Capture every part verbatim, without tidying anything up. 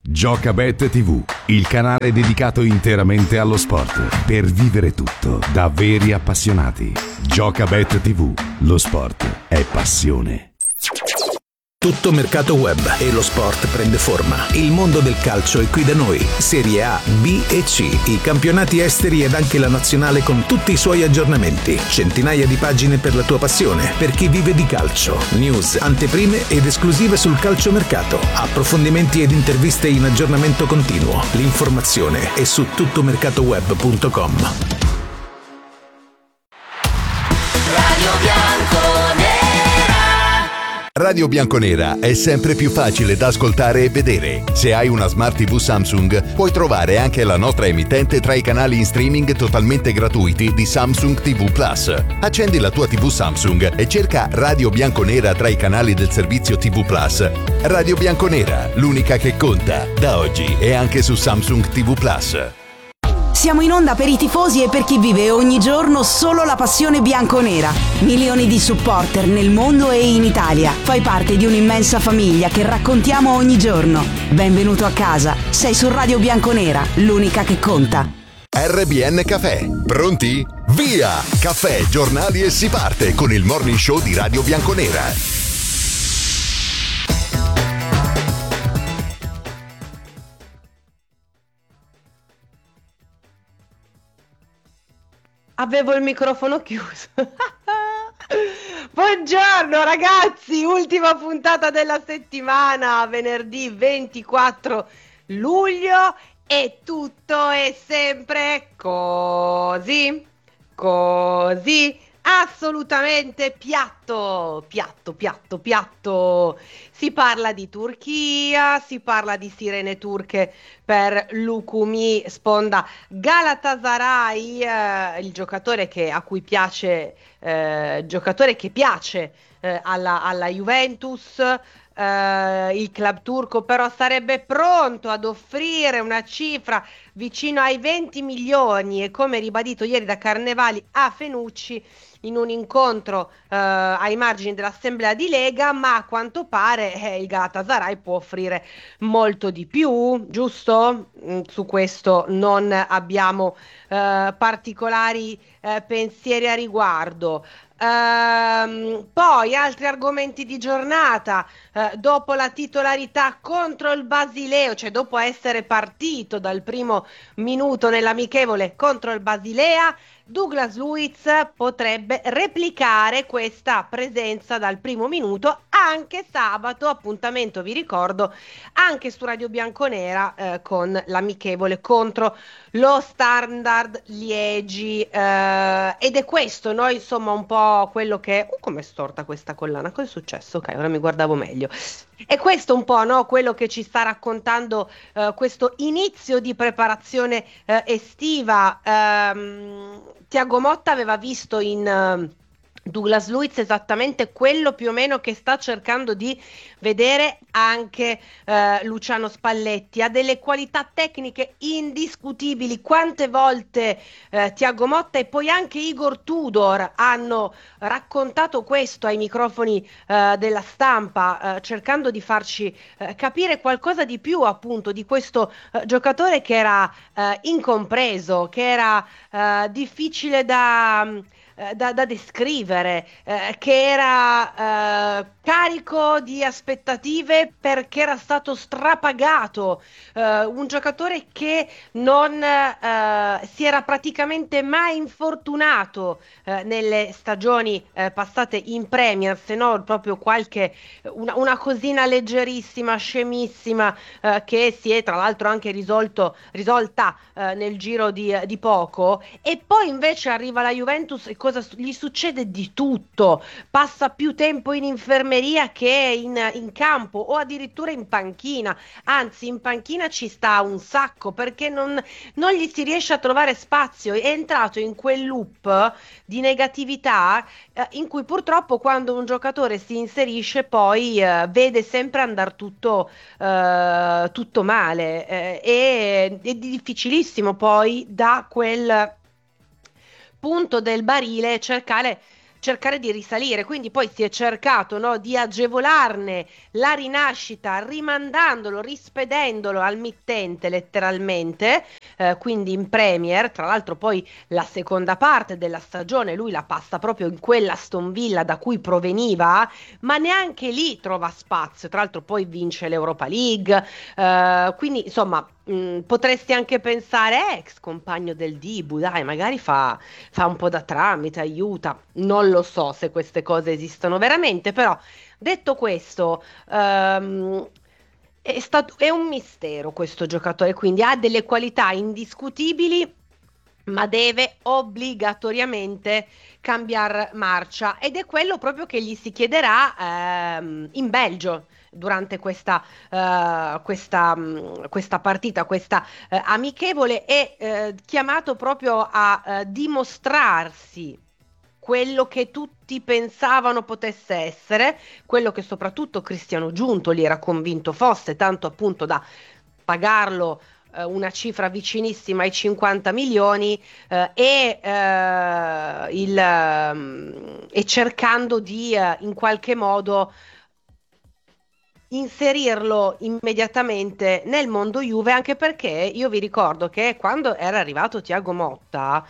Giocabet tivù, il canale dedicato interamente allo sport, per vivere tutto da veri appassionati. Giocabet tivù, lo sport è passione. Tutto mercato web e lo sport prende forma. Il mondo del calcio è qui da noi. Serie A, B e C, i campionati esteri ed anche la nazionale con tutti i suoi aggiornamenti. Centinaia di pagine per la tua passione, per chi vive di calcio. News, anteprime ed esclusive sul calciomercato. Approfondimenti ed interviste in aggiornamento continuo. L'informazione è su tuttomercatoweb punto com. Radio Bianconera. Radio Bianconera è sempre più facile da ascoltare e vedere. Se hai una Smart tivù Samsung, puoi trovare anche la nostra emittente tra i canali in streaming totalmente gratuiti di Samsung tivù Plus. Accendi la tua tivù Samsung e cerca Radio Bianconera tra i canali del servizio tivù Plus. Radio Bianconera, l'unica che conta, da oggi è anche su Samsung tivù Plus. Siamo in onda per i tifosi e per chi vive ogni giorno solo la passione bianconera. Milioni di supporter nel mondo e in Italia. Fai parte di un'immensa famiglia che raccontiamo ogni giorno. Benvenuto a casa. Sei su Radio Bianconera, l'unica che conta. R B N Caffè. Pronti? Via! Caffè, giornali e si parte con il morning show di Radio Bianconera. Avevo il microfono chiuso. Buongiorno ragazzi, ultima puntata della settimana, venerdì ventiquattro luglio e tutto è sempre così, così, assolutamente piatto, piatto, piatto, piatto. Si parla di Turchia, si parla di sirene turche per Lukumi, sponda Galatasaray, eh, il giocatore che a cui piace, eh, giocatore che piace eh, alla, alla Juventus. Uh, il club turco però sarebbe pronto ad offrire una cifra vicino ai venti milioni e, come ribadito ieri da Carnevali a Fenucci in un incontro uh, ai margini dell'assemblea di Lega, ma a quanto pare eh, il Galatasaray può offrire molto di più, giusto? Mm, su questo non abbiamo uh, particolari uh, pensieri a riguardo. Uh, poi altri argomenti di giornata, uh, dopo la titolarità contro il Basileo, cioè dopo essere partito dal primo minuto nell'amichevole contro il Basilea, Douglas Luiz potrebbe replicare questa presenza dal primo minuto anche sabato, appuntamento vi ricordo anche su Radio Bianconera eh, con l'amichevole contro lo Standard Liegi, eh, ed è questo, no, insomma un po' quello che uh, come è storta questa collana, cosa è successo? Ok, ora mi guardavo meglio. E questo un po', no, quello che ci sta raccontando eh, questo inizio di preparazione eh, estiva. ehm, Thiago Motta aveva visto in uh, Douglas Luiz esattamente quello più o meno che sta cercando di vedere anche uh, Luciano Spalletti. Ha delle qualità tecniche indiscutibili. Quante volte uh, Thiago Motta e poi anche Igor Tudor hanno raccontato questo ai microfoni uh, della stampa, uh, cercando di farci uh, capire qualcosa di più appunto di questo uh, giocatore che era uh, incompreso, che era uh, difficile da... Um, Da, da descrivere, eh, che era eh, carico di aspettative perché era stato strapagato, eh, un giocatore che non eh, si era praticamente mai infortunato eh, nelle stagioni eh, passate in Premier, se no proprio qualche una, una cosina leggerissima, scemissima, eh, che si è tra l'altro anche risolto, risolta eh, nel giro di, di poco, e poi invece arriva la Juventus e cosa gli succede? Di tutto, passa più tempo in infermeria che in, in campo o addirittura in panchina, anzi in panchina ci sta un sacco perché non, non gli si riesce a trovare spazio, è entrato in quel loop di negatività eh, in cui purtroppo quando un giocatore si inserisce poi eh, vede sempre andare tutto, eh, tutto male, eh, e è difficilissimo poi da quel punto del barile cercare cercare di risalire, quindi poi si è cercato, no, di agevolarne la rinascita rimandandolo, rispedendolo al mittente letteralmente, eh, quindi in Premier. Tra l'altro poi la seconda parte della stagione lui la passa proprio in quella Aston Villa da cui proveniva, ma neanche lì trova spazio. Tra l'altro poi vince l'Europa League, eh, quindi insomma mh, potresti anche pensare eh, ex compagno del Dibu, dai, magari fa, fa un po' da tramite, aiuta. Non lo so se queste cose esistono veramente, però detto questo, ehm, è stato, è un mistero questo giocatore, quindi ha delle qualità indiscutibili, ma deve obbligatoriamente cambiare marcia, ed è quello proprio che gli si chiederà ehm, in Belgio durante questa, eh, questa, mh, questa partita, questa eh, amichevole. È eh, chiamato proprio a eh, dimostrarsi quello che tutti pensavano potesse essere, quello che soprattutto Cristiano Giuntoli era convinto fosse, tanto appunto da pagarlo eh, una cifra vicinissima ai cinquanta milioni, eh, e, eh, il, ehm, e cercando di eh, in qualche modo inserirlo immediatamente nel mondo Juve, anche perché io vi ricordo che quando era arrivato Thiago Motta,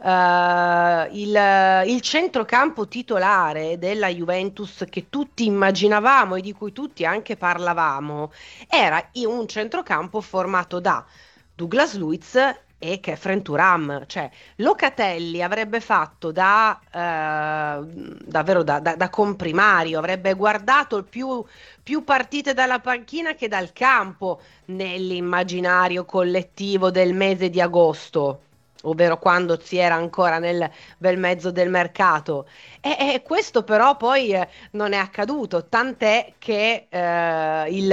eh, il, il centrocampo titolare della Juventus che tutti immaginavamo e di cui tutti anche parlavamo era i- un centrocampo formato da Douglas Luiz e Khéphren Thuram. Cioè Locatelli avrebbe fatto da eh, davvero da, da- da comprimario, avrebbe guardato il più, più partite dalla panchina che dal campo nell'immaginario collettivo del mese di agosto, ovvero quando si era ancora nel bel mezzo del mercato. E, e questo però poi eh, non è accaduto, tant'è che eh, il,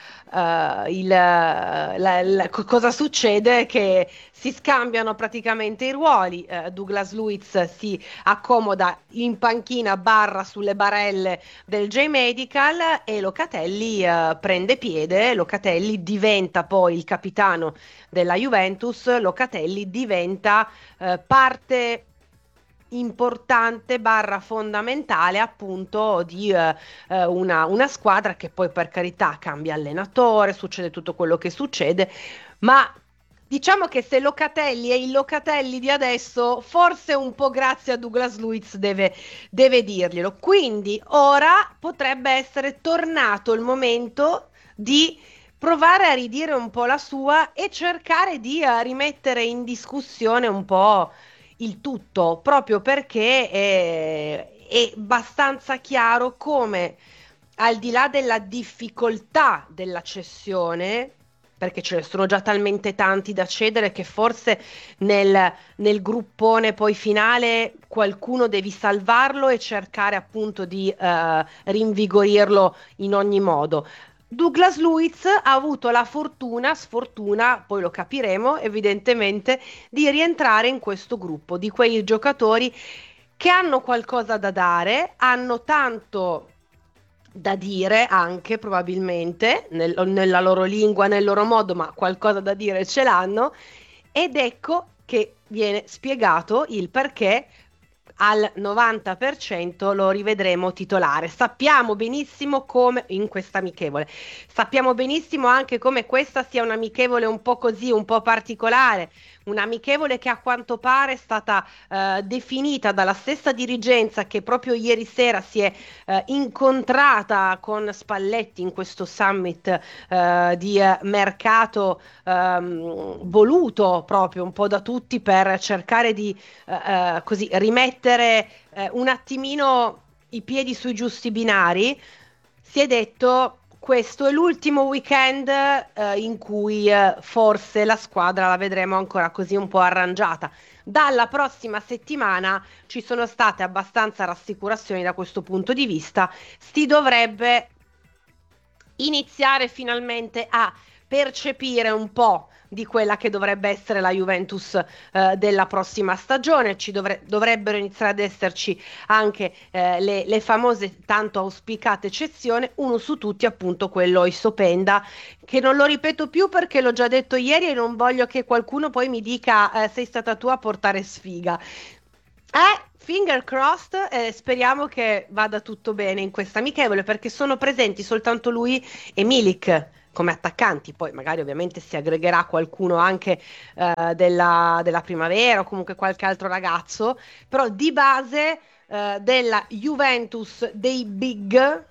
eh, il, la- la- co- cosa succede? Che si scambiano praticamente i ruoli. eh, Douglas Luiz si accomoda in panchina barra sulle barelle del J-Medical e Locatelli eh, prende piede. Locatelli diventa poi il capitano della Juventus. Locatelli diventa eh, parte importante barra fondamentale appunto di eh, eh, una, una squadra che poi, per carità, cambia allenatore, succede tutto quello che succede, ma diciamo che se Locatelli è il Locatelli di adesso, forse un po' grazie a Douglas Luiz deve, deve dirglielo. Quindi ora potrebbe essere tornato il momento di provare a ridire un po' la sua e cercare di eh, rimettere in discussione un po' il tutto, proprio perché è, è abbastanza chiaro come, al di là della difficoltà della cessione, perché ce ne sono già talmente tanti da cedere che forse nel, nel gruppone poi finale qualcuno devi salvarlo e cercare appunto di eh, rinvigorirlo in ogni modo. Douglas Luiz ha avuto la fortuna, sfortuna, poi lo capiremo evidentemente, di rientrare in questo gruppo di quei giocatori che hanno qualcosa da dare, hanno tanto da dire anche probabilmente nel- nella loro lingua, nel loro modo, ma qualcosa da dire ce l'hanno, ed ecco che viene spiegato il perché al novanta per cento lo rivedremo titolare. Sappiamo benissimo come in questa amichevole, sappiamo benissimo anche come questa sia un'amichevole un po' così, un po' particolare, un'amichevole che a quanto pare è stata eh, definita dalla stessa dirigenza che proprio ieri sera si è eh, incontrata con Spalletti in questo summit eh, di eh, mercato ehm, voluto proprio un po' da tutti per cercare di eh, eh, così rimettere eh, un attimino i piedi sui giusti binari. Si è detto: questo è l'ultimo weekend eh, in cui eh, forse la squadra la vedremo ancora così un po' arrangiata. Dalla prossima settimana ci sono state abbastanza rassicurazioni da questo punto di vista. Si dovrebbe iniziare finalmente a percepire un po' di quella che dovrebbe essere la Juventus eh, della prossima stagione. Ci dovre- dovrebbero iniziare ad esserci anche eh, le, le famose tanto auspicate eccezioni, uno su tutti appunto quello Isopenda, che non lo ripeto più perché l'ho già detto ieri e non voglio che qualcuno poi mi dica eh, sei stata tu a portare sfiga. Eh, finger crossed, eh, speriamo che vada tutto bene in questa amichevole, perché sono presenti soltanto lui e Milik come attaccanti. Poi magari ovviamente si aggregherà qualcuno anche eh, della, della primavera o comunque qualche altro ragazzo, però di base eh, della Juventus dei big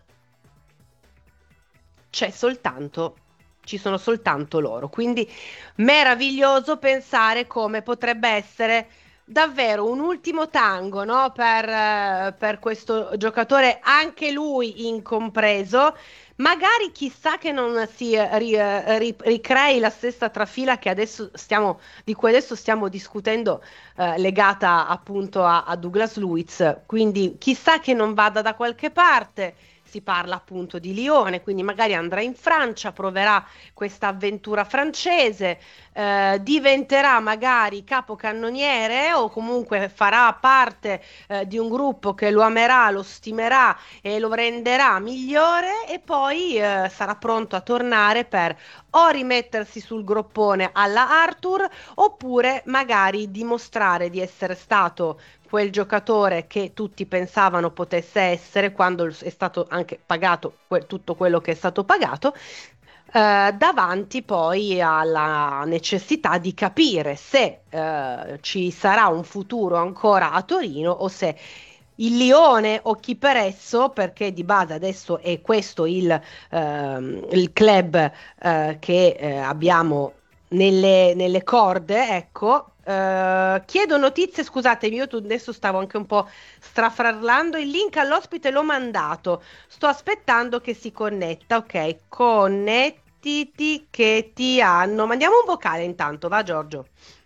c'è soltanto, ci sono soltanto loro. Quindi meraviglioso pensare come potrebbe essere davvero un ultimo tango, no? Per, eh, per questo giocatore, anche lui incompreso. Magari chissà che non si eh, ri- eh, ri- ricrei la stessa trafila che adesso stiamo, di cui adesso stiamo discutendo, eh, legata appunto a, a Douglas Luiz. Quindi chissà che non vada da qualche parte. Si parla appunto di Lione, quindi magari andrà in Francia, proverà questa avventura francese, eh, diventerà magari capocannoniere o comunque farà parte eh, di un gruppo che lo amerà, lo stimerà e lo renderà migliore, e poi eh, sarà pronto a tornare per o rimettersi sul groppone alla Arthur, oppure magari dimostrare di essere stato quel giocatore che tutti pensavano potesse essere, quando è stato anche pagato que- tutto quello che è stato pagato, eh, davanti poi alla necessità di capire se eh, ci sarà un futuro ancora a Torino o se il Lione o chi per esso, perché di base adesso è questo il, ehm, il club eh, che eh, abbiamo nelle, nelle corde, ecco. Uh, chiedo notizie, scusatemi, io tu adesso stavo anche un po' strafrallando. Il link all'ospite l'ho mandato, sto aspettando che si connetta. Ok, connettiti che ti hanno. Mandiamo un vocale intanto, va Giorgio.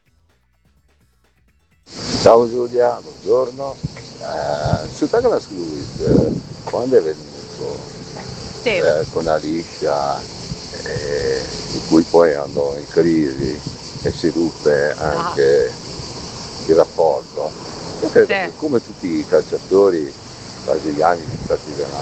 Ciao Giulia, buongiorno. Uh, su Douglas Luiz, eh, quando è venuto Sì. eh, con Alicia, eh, di cui poi andò in crisi e si ruppe anche ah. il rapporto. Io credo sì. che come tutti i calciatori brasiliani di stati